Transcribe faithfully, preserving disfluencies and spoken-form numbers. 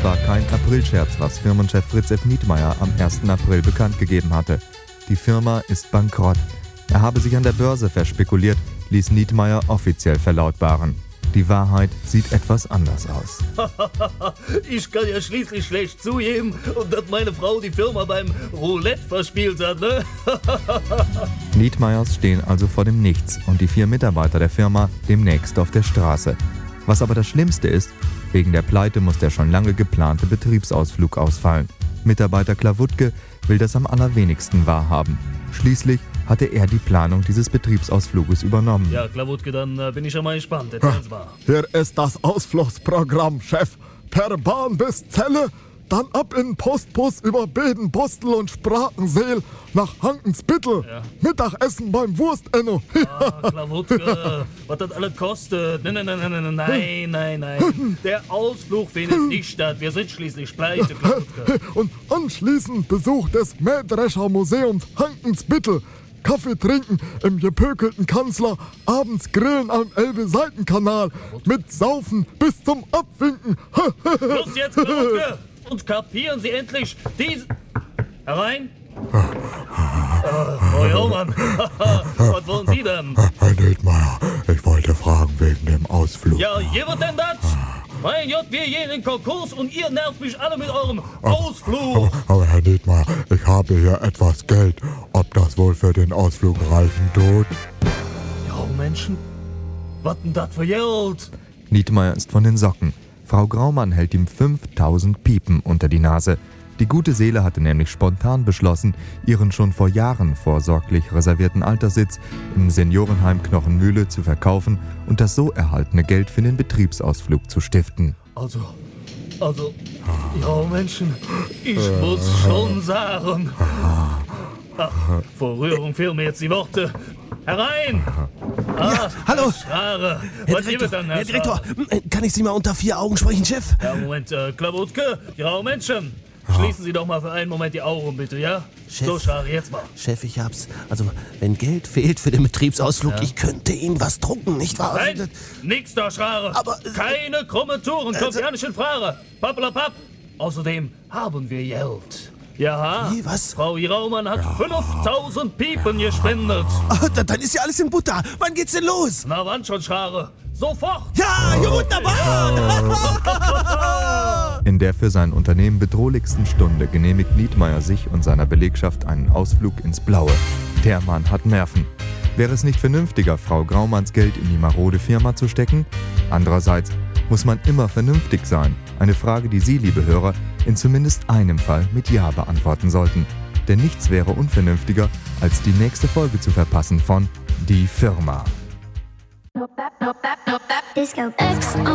Es war kein Aprilscherz, was Firmenchef Fritz F. Nietmeyer am ersten April bekannt gegeben hatte. Die Firma ist bankrott. Er habe sich an der Börse verspekuliert, ließ Nietmeyer offiziell verlautbaren. Die Wahrheit sieht etwas anders aus. Ich kann ja schließlich schlecht zugeben, dass meine Frau die Firma beim Roulette verspielt hat, ne? Nietmeyers stehen also vor dem Nichts und die vier Mitarbeiter der Firma demnächst auf der Straße. Was aber das Schlimmste ist, wegen der Pleite muss der schon lange geplante Betriebsausflug ausfallen. Mitarbeiter Klawutke will das am allerwenigsten wahrhaben. Schließlich hatte er die Planung dieses Betriebsausfluges übernommen. Ja, Klawutke, dann äh, bin ich ja mal gespannt. Erzähl's mal. Hier ist das Ausflugsprogramm, Chef. Per Bahn bis Celle, dann ab in Postbus über Bedenbostel und Sprachenseel nach Hankensbittel. Ja. Mittagessen beim Wurstenno. Ah, Klawutke, was das alles kostet. Nein, nein, nein, nein, nein, nein, nein. Der Ausflug findet nicht statt. Wir sind schließlich pleite, Klawutke. Und anschließend Besuch des Mähdrescher Museums Hankensbittel. Kaffee trinken im gepökelten Kanzler, abends grillen am Elbe-Seitenkanal, mit Saufen bis zum Abwinken. Los jetzt, Klawutke! Und kapieren Sie endlich diesen... Herein! äh, Frau Jaumann, was wollen Sie denn? Herr Nietmeyer, ich wollte fragen wegen dem Ausflug. Ja, hier wird denn das? Mein Gott, wir gehen in den Konkurs und ihr nervt mich alle mit eurem Ausflug. Aber, aber Herr Nietmeyer, ich habe hier etwas Geld. Ob das wohl für den Ausflug reichen tut? Ja, Menschen, was denn das für Geld? Nietmeyer ist von den Socken. Frau Graumann hält ihm fünftausend Piepen unter die Nase. Die gute Seele hatte nämlich spontan beschlossen, ihren schon vor Jahren vorsorglich reservierten Alterssitz im Seniorenheim Knochenmühle zu verkaufen und das so erhaltene Geld für den Betriebsausflug zu stiften. Also, also, ja Menschen, ich muss schon sagen. Ach, vor Rührung fehlen mir jetzt die Worte. Herein! Ah, Ja, hallo. Schrare. Herr Was gibt es Direktor, denn, Herr Direktor, Schrare? kann ich Sie mal unter vier Augen sprechen, Chef? Ja, Moment, äh, Klawutke, graue Menschen. Schließen Sie doch mal für einen Moment die Augen, bitte, ja? Chef. So, Schrare, jetzt mal. Chef, ich hab's. Also, wenn Geld fehlt für den Betriebsausflug, Ja. ich könnte Ihnen was drucken, nicht wahr? Nein, nix da, Schrare. Aber, äh, Keine krumme Touren, kommt äh, ja nicht in Frage. Pappelapapp. Außerdem haben wir Geld. Ja, Wie, was? Frau Raumann hat fünftausend Piepen gespendet. Ah, da- dann ist ja alles in Butter. Wann geht's denn los? Na wann schon, Schrare? Sofort! Ja, ja wunderbar! In der für sein Unternehmen bedrohlichsten Stunde genehmigt Nietmeyer sich und seiner Belegschaft einen Ausflug ins Blaue. Der Mann hat Nerven. Wäre es nicht vernünftiger, Frau Graumanns Geld in die marode Firma zu stecken? Andererseits muss man immer vernünftig sein. Eine Frage, die Sie, liebe Hörer, in zumindest einem Fall mit Ja beantworten sollten. Denn nichts wäre unvernünftiger, als die nächste Folge zu verpassen von Die Firma. Disco X